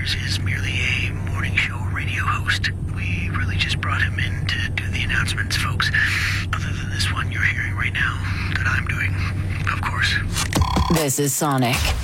Myers is merely a morning show radio host. We really just brought him in to do the announcements, folks. Other than this one you're hearing right now, that I'm doing, of course. This is Sonic.